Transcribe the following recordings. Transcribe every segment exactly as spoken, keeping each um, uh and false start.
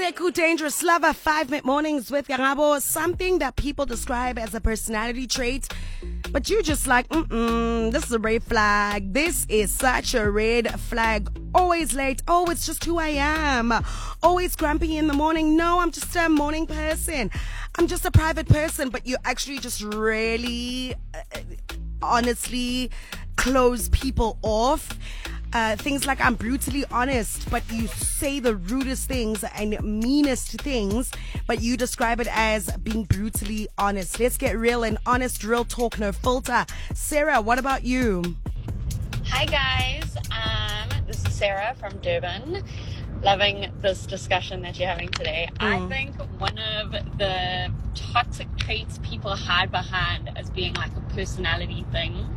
Seku Dangerous Lover, five minute mornings with Garabo. Something that people describe as a personality trait, but you just like, mm-mm, this is a red flag. This is such a red flag. Always late. Oh, it's just who I am. Always grumpy in the morning. No, I'm just a morning person. I'm just a private person, but you actually just really, uh, honestly, close people off. Uh, things like I'm brutally honest, but you say the rudest things and meanest things, but you describe it as being brutally honest. Let's get real and honest, real talk, no filter. Sarah, what about you? Hi guys, um, this is Sarah from Durban. Loving this discussion that you're having today. Mm. I think one of the toxic traits people hide behind as being like a personality thing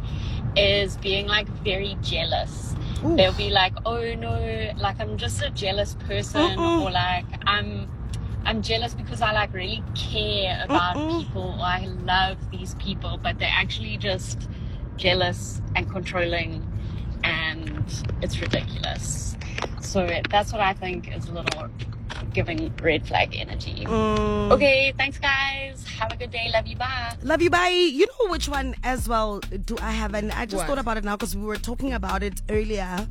is being like very jealous. Ooh. They'll be like, oh no, like I'm just a jealous person, Mm-mm. or like I'm I'm jealous because I like really care about Mm-mm. people, or I love these people, but they're actually just jealous and controlling, and it's ridiculous. So that's what I think is a little giving red flag energy. Mm. Okay, thanks guys. Have a good day. Love you. Bye. Love you. Bye. You know which one as well do I have? And I just what? thought about it now because we were talking about it earlier,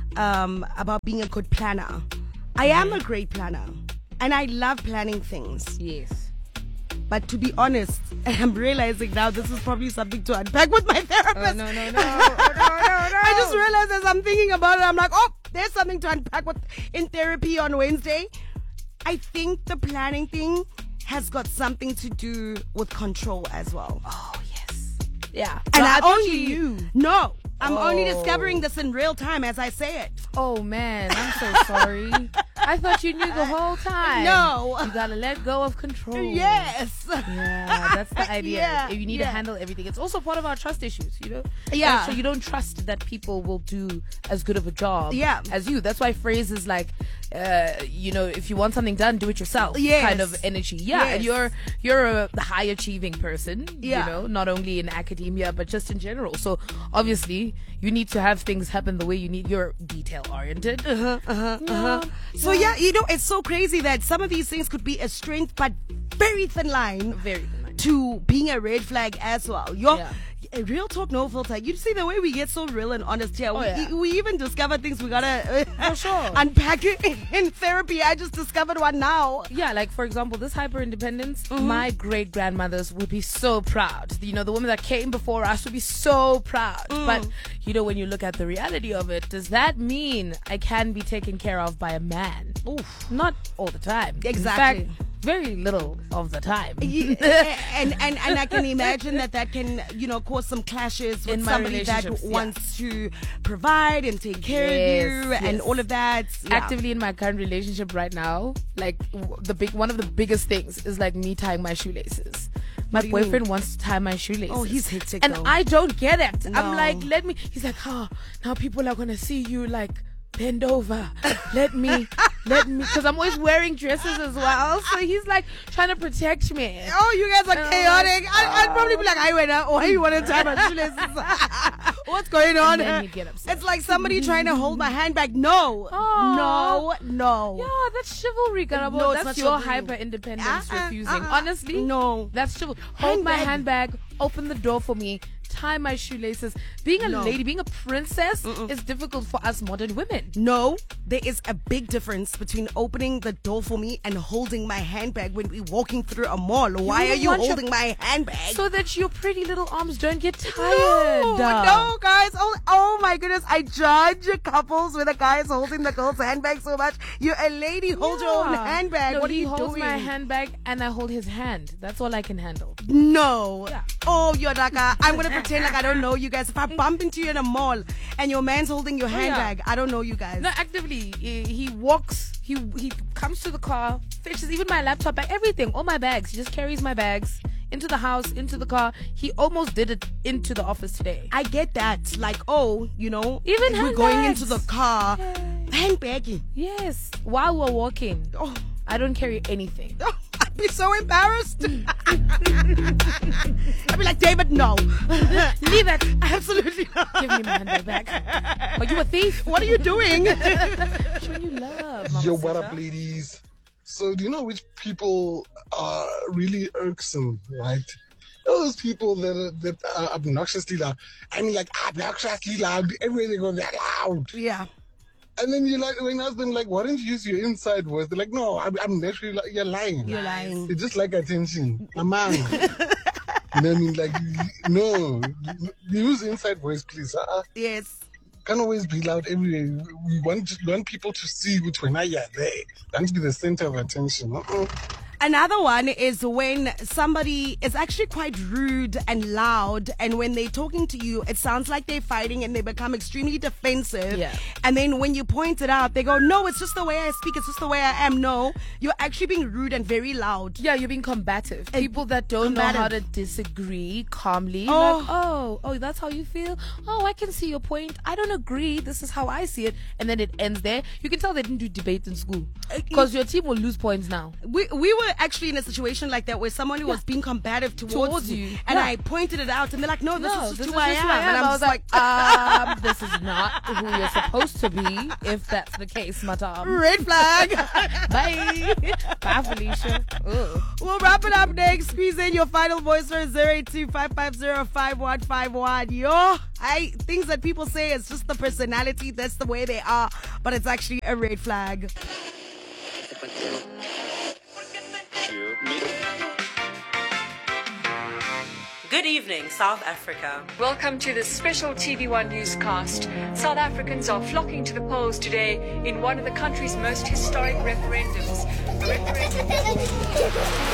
um, about being a good planner. I am a great planner and I love planning things. Yes. But to be honest, I'm realizing now this is probably something to unpack with my therapist. Oh, no, no, no. Oh, no, no, no. I just realized as I'm thinking about it, I'm like, oh, there's something to unpack with in therapy on Wednesday. I think the planning thing has got something to do with control as well. Oh, yes. Yeah. And no, I, I only you knew. No. I'm oh. only discovering this in real time as I say it. Oh, man. I'm so sorry. I thought you knew the whole time. No. You gotta let go of control. Yes. Yeah, that's the idea. Yeah, you need yeah. to handle everything. It's also part of our trust issues, you know? Yeah. And so you don't trust that people will do as good of a job yeah. as you. That's why phrases like, uh, you know, if you want something done, do it yourself. Yes. Kind of energy. Yeah. Yes. And you're you're a high achieving person, yeah. you know, not only in academia, but just in general. So obviously you need to have things happen the way you need. You're detail oriented. Uh-huh, uh-huh, yeah. uh-huh. So yeah, you know, it's so crazy that some of these things could be a strength, but very thin line, very thin line. To being a red flag as well. You're, yeah. Real talk, no filter. You see the way we get so real and honest here. Oh, we, yeah. we even discover things we gotta uh, For sure. unpack it in therapy. I just discovered one now. Yeah, like for example, this hyper independence. Mm-hmm. My great grandmothers would be so proud. You know, the women that came before us would be so proud. Mm. But you know, when you look at the reality of it, does that mean I can be taken care of by a man? Oof. Not all the time. Exactly. In fact, very little of the time. Yeah, and, and and I can imagine that that can, you know, cause some clashes with In my somebody that relationships, yeah. wants to provide and take care Yes, of you yes. and all of that. Yeah. Actively in my current relationship right now, like w- the big one of the biggest things is like me tying my shoelaces. My do you boyfriend mean? wants to tie my shoelaces. Oh, he's hectic and though. I don't get it. No. I'm like, let me. He's like, oh, now people are gonna see you like bend over. Let me. Let me, because I'm always wearing dresses as well. So he's like trying to protect me. Oh, you guys are And chaotic. like, I, I'd probably be like, I went out. Why you want to tie my shoelaces? What's going on? And then he'd get upset. It's like somebody trying to hold my handbag. No. Oh. No. No. Yeah, that's chivalry, Garabo. No, it's that's not your chivalry. hyper independence Uh-uh, refusing. uh-uh. Honestly, No. that's chivalry. Hold my Handbag. handbag, open the door for me, tie my shoelaces. Being a No. lady, being a princess is difficult for us modern women. No, there is a big difference between opening the door for me and holding my handbag when we're walking through a mall. Why don't are you want your- holding my handbag? So that your pretty little arms don't get tired. No, no, guys. Oh, oh my goodness. I judge couples where the guy is holding the girl's handbag so much. You're a lady. Hold your own Yeah. handbag. No, what are he you holds doing? my handbag and I hold his hand. That's all I can handle. No. Yeah. Oh, Yodaka. I'm going to pretend like I don't know you guys. If I bump into you in a mall and your man's holding your Oh, yeah. handbag, I don't know you guys. No, actively, he, he walks, he he comes to the car, fetches even my laptop bag, everything, all my bags. He just carries my bags into the house, into the car. He almost did it into the office today. I get that. Like, oh, you know, Even we're going handbags. into the car. Yay. Handbagging. Yes, while we're walking. Oh. I don't carry anything. Oh, I'd be so embarrassed. I'd be like, David, no. Leave it. Absolutely not. Give me my handbag back. Are you a thief? What are you doing? Show you love, Mama Yo, what Sita. up, ladies? So do you know which people are really irksome, right? Those people that are, that are obnoxiously loud. I mean, like, obnoxiously loud. Everywhere they go, they're loud. Yeah. And then you're like, when I ask them, like, why don't you use your inside voice? They're like, no, I'm, I'm naturally, like, you're lying. You're lying. They just like attention. Amang. You know what I mean? Like, no. Use inside voice, please. Uh-uh. Yes. Can't always be loud everywhere. We want, we want people to see which when I are there. I want to be the center of attention. Uh-uh. Another one is when somebody is actually quite rude and loud, and when they're talking to you, it sounds like they're fighting and they become extremely defensive. Yeah. And then when you point it out, they go, no, it's just the way I speak, it's just the way I am. No, you're actually being rude and very loud. Yeah, you're being combative. People that don't combative. know how to disagree calmly. Oh. Like, oh, oh, that's how you feel? Oh, I can see your point. I don't agree. This is how I see it. And then it ends there. You can tell they didn't do debate in school. Because your team will lose points now. We we were actually in a situation like that where someone was being combative towards, Towards you, you. and Yeah. I pointed it out, and they're like, no, this No, is just this who is I just am. who I am. And I'm I was just like, um, this is not who you're supposed to be, if that's the case, madam. red flag. Bye. Bye, Felicia. Ugh. We'll wrap it up next. Squeeze in your final voice for zero eight two five five zero five one five one. Yo, I things that people say is just the personality. That's the way they are, but it's actually a red flag. Good evening, South Africa. Welcome to the special T V one newscast. South Africans are flocking to the polls today in one of the country's most historic referendums. Referendum